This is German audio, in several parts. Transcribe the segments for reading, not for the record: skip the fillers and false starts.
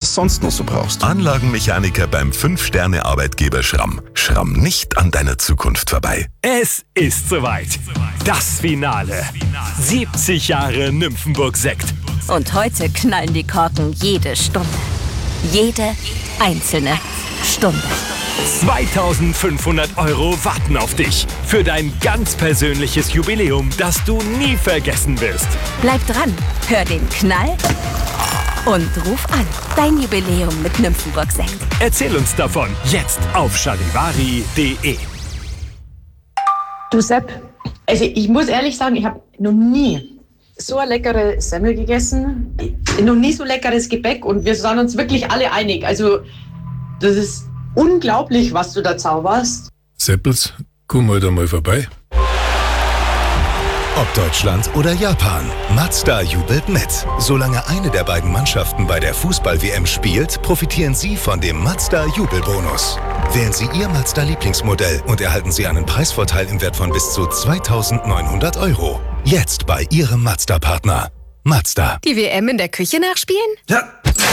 es sonst noch so brauchst. Anlagenmechaniker beim 5-Sterne-Arbeitgeber Schramm. Schramm nicht an deiner Zukunft vorbei. Es ist soweit. Das Finale. 70 Jahre Nymphenburg-Sekt. Und heute knallen die Korken jede Stunde. Jede einzelne Stunde. 2.500 € warten auf dich für dein ganz persönliches Jubiläum, das du nie vergessen wirst. Bleib dran, hör den Knall und ruf an. Dein Jubiläum mit Nymphenburg-Sekt. Erzähl uns davon jetzt auf charivari.de. Du Sepp, also ich muss ehrlich sagen, ich habe noch nie so eine leckere Semmel gegessen, noch nie so leckeres Gebäck und wir sind uns wirklich alle einig. Also das ist unglaublich, was du da zauberst. Seppels, komm halt einmal vorbei. Ob Deutschland oder Japan, Mazda jubelt mit. Solange eine der beiden Mannschaften bei der Fußball-WM spielt, profitieren Sie von dem Mazda-Jubelbonus. Wählen Sie Ihr Mazda-Lieblingsmodell und erhalten Sie einen Preisvorteil im Wert von bis zu 2.900 €. Jetzt bei Ihrem Mazda-Partner. Mazda. Die WM in der Küche nachspielen? Ja,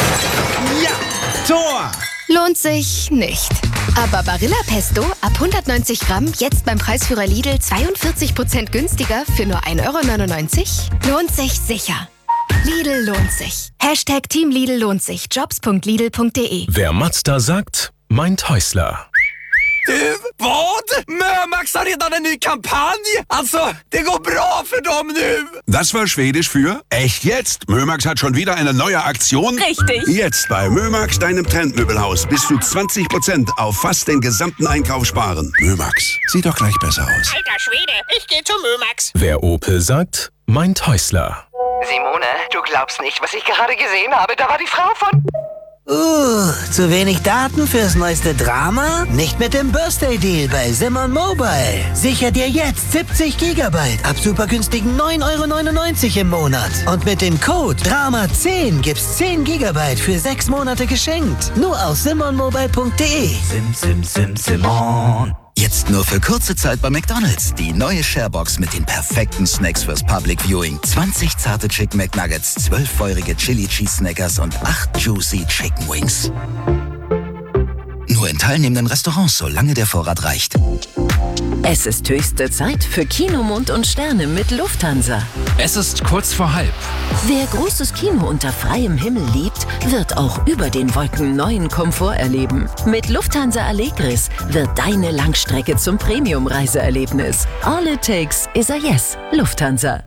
Tor! Lohnt sich nicht. Aber Barilla Pesto ab 190 Gramm jetzt beim Preisführer Lidl 42% günstiger für nur 1,99 €? Lohnt sich sicher. Lidl lohnt sich. Hashtag Team Lidl lohnt sich. Jobs.lidl.de. Wer Mazda sagt, meint Häusler. Vad? Mömax har redan en ny kampanj! Alltså, det går bra för dem nu! Das war Schwedisch für echt jetzt. Mömax hat schon wieder eine neue Aktion. Richtig. Jetzt bei Mömax, deinem Trendmöbelhaus, bis zu 20% auf fast den gesamten Einkauf sparen. Mömax, sieht doch gleich besser aus. Alter Schwede, ich gehe zu Mömax. Wer Opel sagt, meint Häusler. Simone, du glaubst nicht, was ich gerade gesehen habe. Da war die Frau von... Zu wenig Daten fürs neueste Drama? Nicht mit dem Birthday-Deal bei Simon Mobile. Sicher dir jetzt 70 GB ab super günstigen 9,99 € im Monat. Und mit dem Code DRAMA10 gibt's 10 GB für 6 Monate geschenkt. Nur auf simonmobile.de. Simon. Jetzt nur für kurze Zeit bei McDonald's. Die neue Sharebox mit den perfekten Snacks fürs Public Viewing. 20 zarte Chicken McNuggets, 12 feurige Chili Cheese Snackers und 8 juicy Chicken Wings. Nur in teilnehmenden Restaurants, solange der Vorrat reicht. Es ist höchste Zeit für Kinomond und Sterne mit Lufthansa. Es ist kurz vor halb. Wer großes Kino unter freiem Himmel liebt, wird auch über den Wolken neuen Komfort erleben. Mit Lufthansa Allegris wird deine Langstrecke zum Premium-Reiseerlebnis. All it takes is a yes. Lufthansa.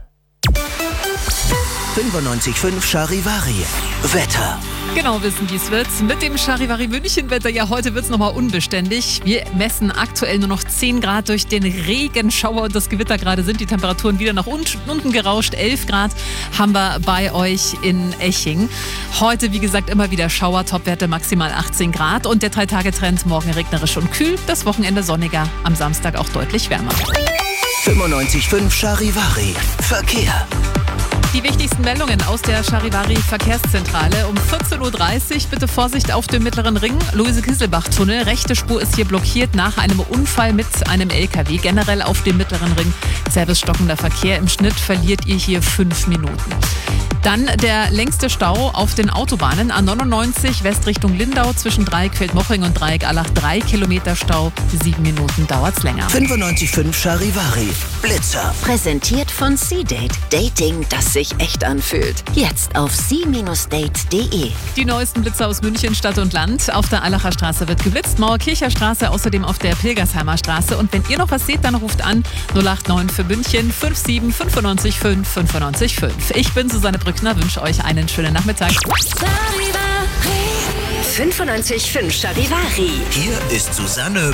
95.5 Charivari. Wetter. Genau wissen, wie es wird. Mit dem Charivari München-Wetter, ja, heute wird es nochmal unbeständig. Wir messen aktuell nur noch 10 Grad durch den Regenschauer und das Gewitter. Gerade sind die Temperaturen wieder nach unten gerauscht. 11 Grad haben wir bei euch in Eching. Heute, wie gesagt, immer wieder Schauer, Topwerte maximal 18 Grad. Und der 3-Tage-Trend morgen regnerisch und kühl. Das Wochenende sonniger, am Samstag auch deutlich wärmer. 95.5 Charivari. Verkehr. Die wichtigsten Meldungen aus der Charivari-Verkehrszentrale. Um 14.30 Uhr bitte Vorsicht auf dem Mittleren Ring. Luise-Kisselbach-Tunnel. Rechte Spur ist hier blockiert nach einem Unfall mit einem LKW. Generell auf dem Mittleren Ring servicestockender Verkehr. Im Schnitt verliert ihr hier 5 Minuten. Dann der längste Stau auf den Autobahnen. A99 West Richtung Lindau zwischen Dreieck Feldmoching und Dreieck Allach. 3 Kilometer Stau. 7 Minuten dauert's länger. 95.5 Charivari. Blitzer. Präsentiert von C-Date. Dating, das sich echt anfühlt. Jetzt auf c-date.de. Die neuesten Blitzer aus München, Stadt und Land. Auf der Allacher Straße wird geblitzt. Mauerkircher Straße, außerdem auf der Pilgersheimer Straße. Und wenn ihr noch was seht, dann ruft an 089 für München 57 95 5 95 5. Ich bin Susanne Brückner, wünsche euch einen schönen Nachmittag. 95.5 Charivari. Hier ist Susanne